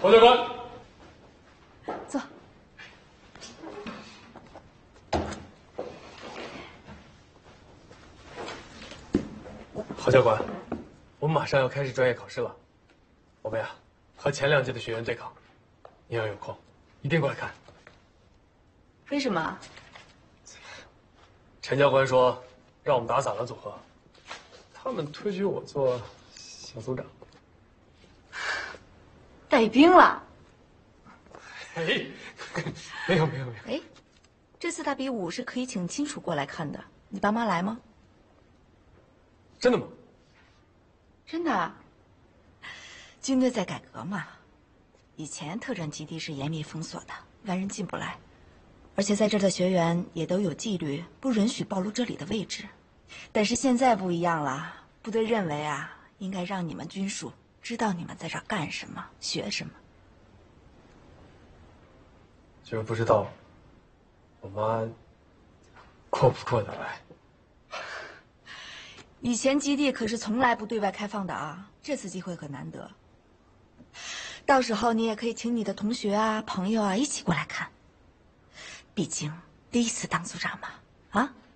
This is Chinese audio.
侯教官， 坐。 侯教官，我们马上要开始专业考试了，我们呀和前2届的学员对抗，你要有空一定过来看。 为什么？ 陈教官说让我们打散了组合，他们推举我做小组长。 带兵了？ 哎，没有。 哎，这次大比武是可以请亲属过来看的，你爸妈来吗？ 真的吗？ 真的。军队在改革嘛，以前特战基地是严密封锁的，外人进不来，而且在这儿的学员也都有纪律，不允许暴露这里的位置。但是现在不一样了，部队认为啊，应该让你们军属知道你们在这儿干什么、学什么。 就是不知道我妈过不过得来。 以前基地可是从来不对外开放的啊，这次机会可难得。到时候你也可以请你的同学啊、朋友啊一起过来看，毕竟第一次当组长嘛，啊。